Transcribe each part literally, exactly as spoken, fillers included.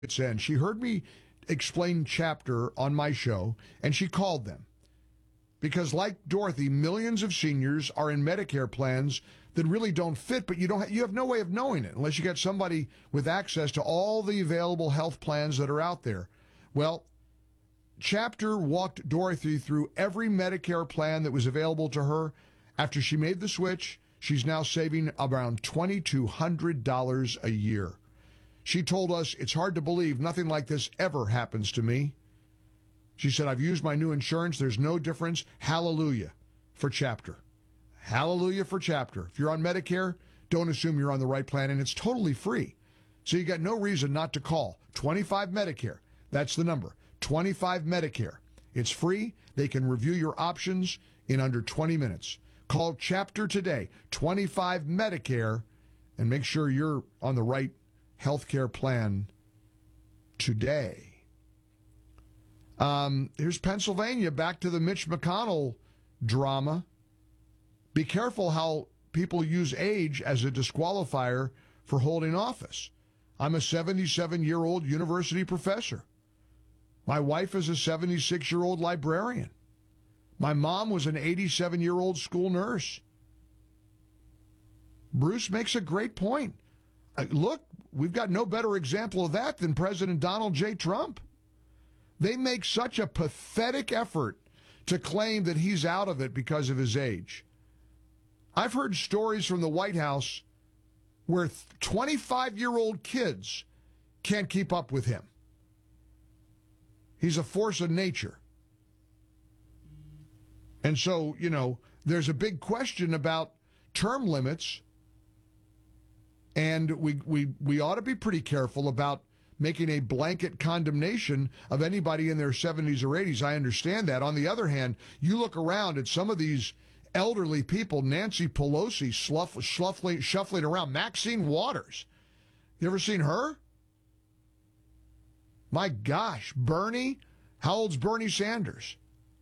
its end. She heard me explain Chapter on my show, and she called them. Because like Dorothy, millions of seniors are in Medicare plans that really don't fit, but you don't ha- you have no way of knowing it unless you got somebody with access to all the available health plans that are out there. Well, Chapter walked Dorothy through every Medicare plan that was available to her. After she made the switch, she's now saving around two thousand two hundred dollars a year. She told us, "It's hard to believe nothing like this ever happens to me." She said, "I've used my new insurance. There's no difference. Hallelujah for Chapter. Hallelujah for Chapter." If you're on Medicare, don't assume you're on the right plan, and it's totally free. So you got no reason not to call. twenty-five Medicare. That's the number. twenty-five Medicare. It's free. They can review your options in under twenty minutes. Call Chapter today, twenty-five Medicare, and make sure you're on the right health care plan today. Um, here's Pennsylvania, back to the Mitch McConnell drama. Be careful how people use age as a disqualifier for holding office. I'm a seventy-seven-year-old university professor. My wife is a seventy-six-year-old librarian. My mom was an eighty-seven-year-old school nurse. Bruce makes a great point. Uh, look, we've got no better example of that than President Donald J. Trump. They make such a pathetic effort to claim that he's out of it because of his age. I've heard stories from the White House where twenty-five-year-old kids can't keep up with him. He's a force of nature. And so, you know, there's a big question about term limits, and we we we ought to be pretty careful about making a blanket condemnation of anybody in their seventies or eighties. I understand that. On the other hand, you look around at some of these elderly people, Nancy Pelosi sluff, shuffling, shuffling around, Maxine Waters. You ever seen her? My gosh, Bernie, how old's Bernie Sanders?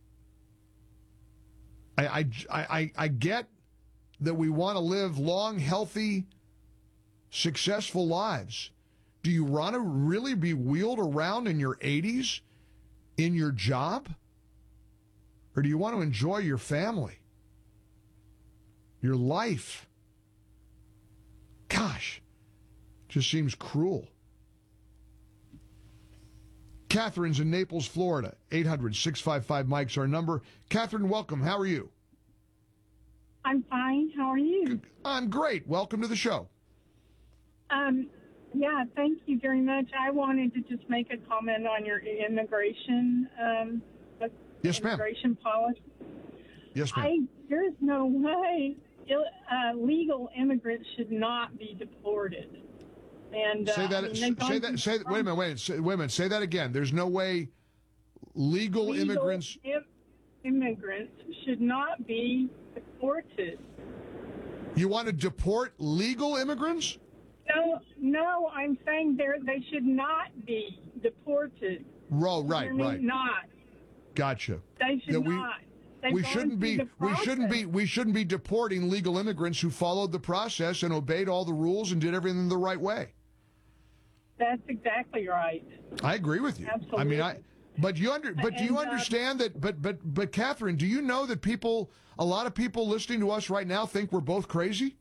I, I, I, I get that we want to live long, healthy, successful lives. Do you want to really be wheeled around in your eighties in your job? Or do you want to enjoy your family, your life? Gosh, just seems cruel. Catherine's in Naples, Florida. eight hundred, six five five, Mike's our number. Catherine, welcome. How are you? I'm fine. How are you? I'm great. Welcome to the show. Um, yeah, thank you very much. I wanted to just make a comment on your immigration, um, yes, ma'am. immigration policy. Yes, ma'am. I, there's no way Ill, uh, legal immigrants should not be deported. And say uh, that. I mean, say that. Say that. Wait a minute. Wait. Say, wait a minute. Say that again. There's no way legal, legal immigrants. Im- immigrants should not be deported. You want to deport legal immigrants? No, no. I'm saying they they should not be deported. Oh, right, I mean, right. Not. Gotcha. They should Yeah, we, not. They've we gone shouldn't through be. the We shouldn't process. be. We shouldn't be deporting legal immigrants who followed the process and obeyed all the rules and did everything the right way. That's exactly right. I agree with you. Absolutely. I mean, I. But you under. But do you And, uh, understand that? But but but Catherine, do you know that people? A lot of people listening to us right now think we're both crazy.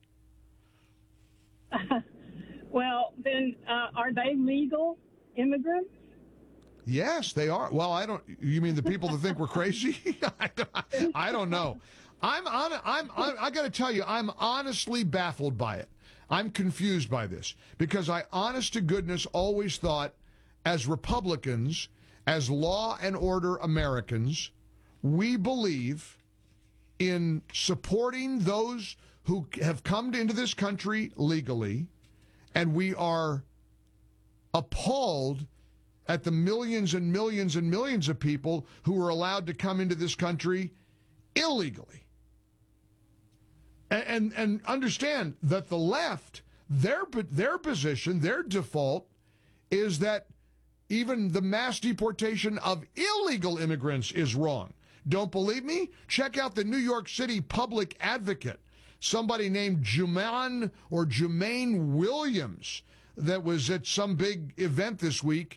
Well, then, uh, are they legal immigrants? Yes, they are. Well, I don't. You mean the people that think we're crazy? I, don't, I don't know. I'm on. I'm. I'm I got to tell you, I'm honestly baffled by it. I'm confused by this because I, honest to goodness, always thought, as Republicans, as law and order Americans, we believe in supporting those who have come into this country legally, and we are appalled at the millions and millions and millions of people who are allowed to come into this country illegally. And, and, and understand that the left, their, their position, their default, is that even the mass deportation of illegal immigrants is wrong. Don't believe me? Check out the New York City Public Advocate, somebody named Juman or Jumaine Williams. that was at some big event this week